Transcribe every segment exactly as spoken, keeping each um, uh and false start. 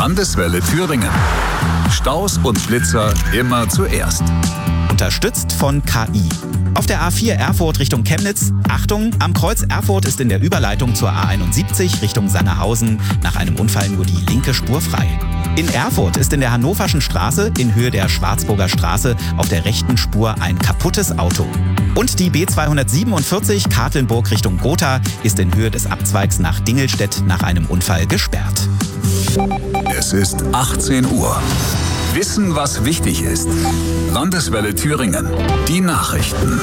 Landeswelle Thüringen. Staus und Blitzer immer zuerst. Unterstützt von K I. Auf der A vier Erfurt Richtung Chemnitz, Achtung, am Kreuz Erfurt ist in der Überleitung zur A einundsiebzig Richtung Sannerhausen nach einem Unfall nur die linke Spur frei. In Erfurt ist in der Hannoverschen Straße in Höhe der Schwarzburger Straße auf der rechten Spur ein kaputtes Auto. Und die B zweihundertsiebenundvierzig Katlenburg Richtung Gotha ist in Höhe des Abzweigs nach Dingelstedt nach einem Unfall gesperrt. Es ist achtzehn Uhr. Wissen, was wichtig ist. Landeswelle Thüringen. Die Nachrichten.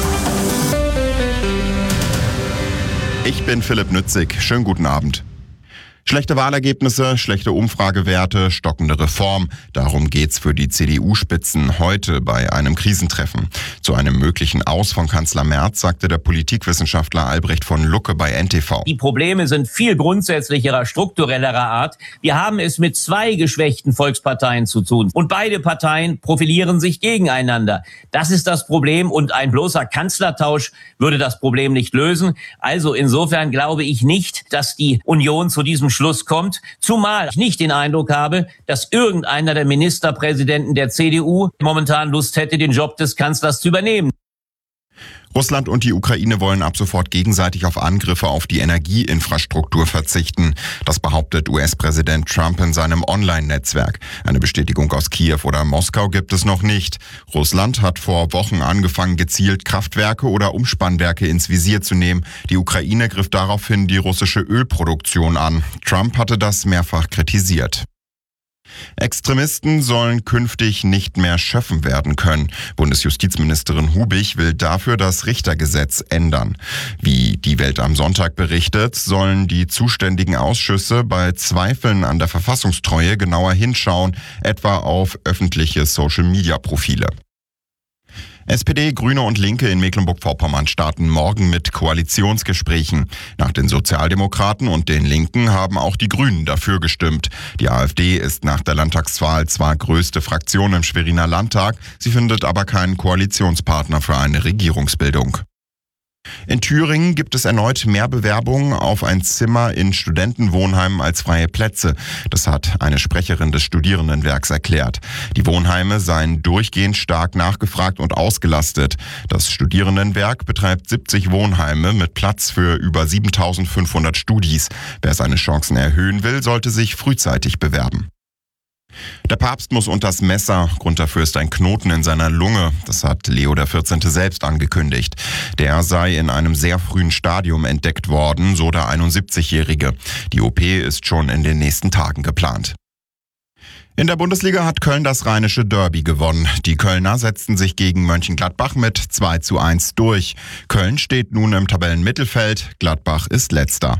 Ich bin Philipp Nützig. Schönen guten Abend. Schlechte Wahlergebnisse, schlechte Umfragewerte, stockende Reform. Darum geht's für die C D U-Spitzen heute bei einem Krisentreffen. Zu einem möglichen Aus von Kanzler Merz sagte der Politikwissenschaftler Albrecht von Lucke bei N T V. Die Probleme sind viel grundsätzlicherer, strukturellerer Art. Wir haben es mit zwei geschwächten Volksparteien zu tun. Und beide Parteien profilieren sich gegeneinander. Das ist das Problem und ein bloßer Kanzlertausch würde das Problem nicht lösen. Also insofern glaube ich nicht, dass die Union zu diesem Schluss kommt, zumal ich nicht den Eindruck habe, dass irgendeiner der Ministerpräsidenten der C D U momentan Lust hätte, den Job des Kanzlers zu übernehmen. Russland und die Ukraine wollen ab sofort gegenseitig auf Angriffe auf die Energieinfrastruktur verzichten. Das behauptet U S-Präsident Trump in seinem Online-Netzwerk. Eine Bestätigung aus Kiew oder Moskau gibt es noch nicht. Russland hat vor Wochen angefangen, gezielt Kraftwerke oder Umspannwerke ins Visier zu nehmen. Die Ukraine griff daraufhin die russische Ölproduktion an. Trump hatte das mehrfach kritisiert. Extremisten sollen künftig nicht mehr schöffen werden können. Bundesjustizministerin Hubig will dafür das Richtergesetz ändern. Wie die Welt am Sonntag berichtet, sollen die zuständigen Ausschüsse bei Zweifeln an der Verfassungstreue genauer hinschauen, etwa auf öffentliche Social-Media-Profile. S P D, Grüne und Linke in Mecklenburg-Vorpommern starten morgen mit Koalitionsgesprächen. Nach den Sozialdemokraten und den Linken haben auch die Grünen dafür gestimmt. Die AfD ist nach der Landtagswahl zwar größte Fraktion im Schweriner Landtag, sie findet aber keinen Koalitionspartner für eine Regierungsbildung. In Thüringen gibt es erneut mehr Bewerbungen auf ein Zimmer in Studentenwohnheimen als freie Plätze. Das hat eine Sprecherin des Studierendenwerks erklärt. Die Wohnheime seien durchgehend stark nachgefragt und ausgelastet. Das Studierendenwerk betreibt siebzig Wohnheime mit Platz für über siebentausendfünfhundert Studis. Wer seine Chancen erhöhen will, sollte sich frühzeitig bewerben. Der Papst muss unters Messer. Grund dafür ist ein Knoten in seiner Lunge. Das hat Leo der vierzehnte selbst angekündigt. Der sei in einem sehr frühen Stadium entdeckt worden, so der einundsiebzigjährige. Die O P ist schon in den nächsten Tagen geplant. In der Bundesliga hat Köln das Rheinische Derby gewonnen. Die Kölner setzten sich gegen Mönchengladbach mit zwei zu eins durch. Köln steht nun im Tabellenmittelfeld, Gladbach ist letzter.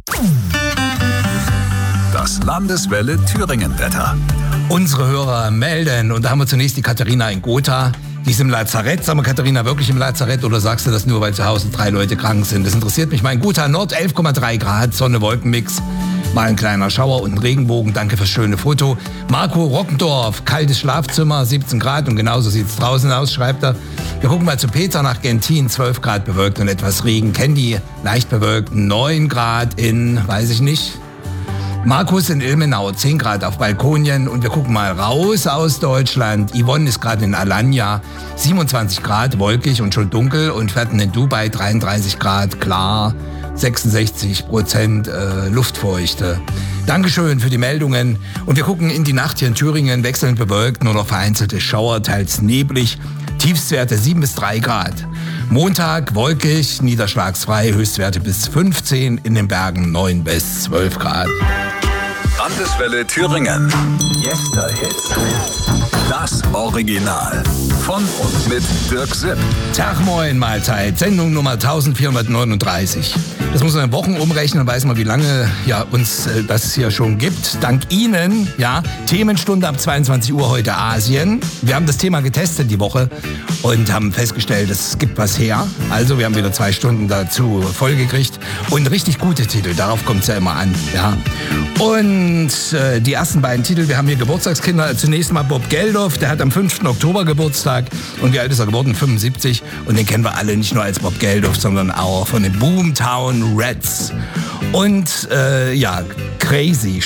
Das Landeswelle Thüringen-Wetter. Unsere Hörer melden und da haben wir zunächst die Katharina in Gotha. Die ist im Lazarett. Sag mal, Katharina, wirklich im Lazarett oder sagst du das nur, weil zu Hause drei Leute krank sind? Das interessiert mich mal. In Gotha Nord elf Komma drei Grad, Sonne-Wolkenmix. Mal ein kleiner Schauer und ein Regenbogen. Danke fürs schöne Foto. Marco Rockendorf, kaltes Schlafzimmer, siebzehn Grad und genauso sieht's draußen aus, schreibt er. Wir gucken mal zu Peter nach Gentin, zwölf Grad bewölkt und etwas Regen. Candy, leicht bewölkt, neun Grad in, weiß ich nicht. Markus in Ilmenau, zehn Grad auf Balkonien und wir gucken mal raus aus Deutschland. Yvonne ist gerade in Alanya, siebenundzwanzig Grad, wolkig und schon dunkel und fährt in Dubai, dreiunddreißig Grad, klar, sechsundsechzig Prozent äh, Luftfeuchte. Dankeschön für die Meldungen und wir gucken in die Nacht hier in Thüringen, wechselnd bewölkt, nur noch vereinzelte Schauer, teils neblig, Tiefstwerte sieben bis drei Grad. Montag wolkig, niederschlagsfrei, Höchstwerte bis fünfzehn, in den Bergen neun bis zwölf Grad. Landeswelle Thüringen. Yester Hits. Das Original. Von und mit Dirk Sipp. Tag, moin, Mahlzeit. Sendung Nummer eintausendvierhundertneununddreißig. Das muss man in Wochen umrechnen, dann weiß man, wie lange ja, uns äh, das hier schon gibt. Dank Ihnen, ja, Themenstunde ab zweiundzwanzig Uhr heute Asien. Wir haben das Thema getestet die Woche und haben festgestellt, es gibt was her. Also wir haben wieder zwei Stunden dazu vollgekriegt und richtig gute Titel, darauf kommt es ja immer an. Ja. Und äh, die ersten beiden Titel, wir haben hier Geburtstagskinder. Zunächst mal Bob Geldof, der hat am fünften Oktober Geburtstag. Und wie alt ist er geworden? fünfundsiebzig. Und den kennen wir alle nicht nur als Bob Geldof, sondern auch von den Boomtown Rats. Und äh, ja, Crazy